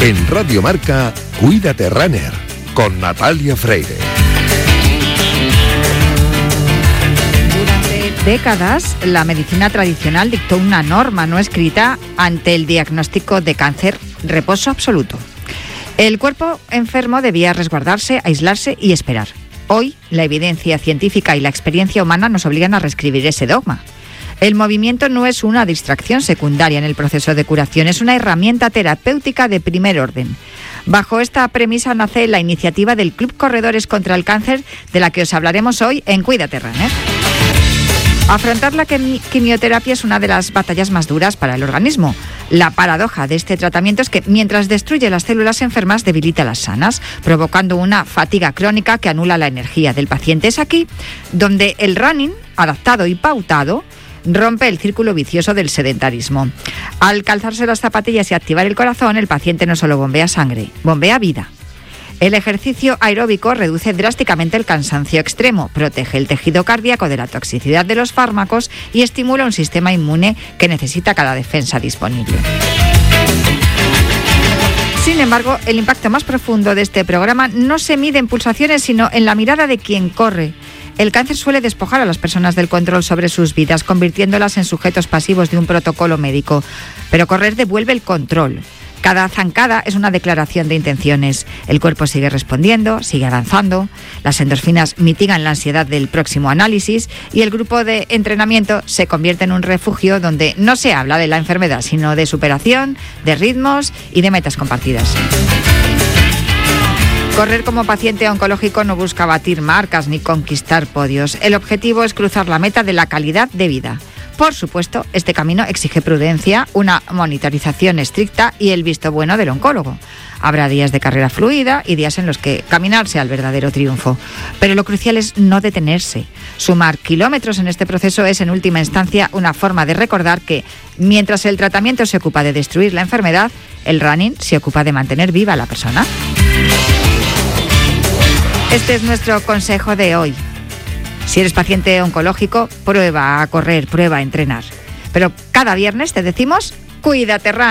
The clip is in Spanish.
En Radio Marca, Cuídate Runner, con Natalia Freire. Durante décadas, la medicina tradicional dictó una norma no escrita ante el diagnóstico de cáncer: reposo absoluto. El cuerpo enfermo debía resguardarse, aislarse y esperar. Hoy, la evidencia científica y la experiencia humana nos obligan a reescribir ese dogma. El movimiento no es una distracción secundaria en el proceso de curación, es una herramienta terapéutica de primer orden. Bajo esta premisa nace la iniciativa del Club Corredores contra el Cáncer, de la que os hablaremos hoy en Cuídate Runner. Afrontar la quimioterapia es una de las batallas más duras para el organismo. La paradoja de este tratamiento es que mientras destruye las células enfermas, debilita las sanas, provocando una fatiga crónica que anula la energía del paciente. Es aquí donde el running, adaptado y pautado, rompe el círculo vicioso del sedentarismo. Al calzarse las zapatillas y activar el corazón, el paciente no solo bombea sangre, bombea vida. El ejercicio aeróbico reduce drásticamente el cansancio extremo, protege el tejido cardíaco de la toxicidad de los fármacos y estimula un sistema inmune que necesita cada defensa disponible. Sin embargo, el impacto más profundo de este programa no se mide en pulsaciones, sino en la mirada de quien corre. El cáncer suele despojar a las personas del control sobre sus vidas, convirtiéndolas en sujetos pasivos de un protocolo médico. Pero correr devuelve el control. Cada zancada es una declaración de intenciones. El cuerpo sigue respondiendo, sigue avanzando. Las endorfinas mitigan la ansiedad del próximo análisis y el grupo de entrenamiento se convierte en un refugio donde no se habla de la enfermedad, sino de superación, de ritmos y de metas compartidas. Correr como paciente oncológico no busca batir marcas ni conquistar podios. El objetivo es cruzar la meta de la calidad de vida. Por supuesto, este camino exige prudencia, una monitorización estricta y el visto bueno del oncólogo. Habrá días de carrera fluida y días en los que caminar sea el verdadero triunfo. Pero lo crucial es no detenerse. Sumar kilómetros en este proceso es, en última instancia, una forma de recordar que, mientras el tratamiento se ocupa de destruir la enfermedad, el running se ocupa de mantener viva a la persona. Este es nuestro consejo de hoy. Si eres paciente oncológico, prueba a correr, prueba a entrenar. Pero cada viernes te decimos, Cuídate Runner.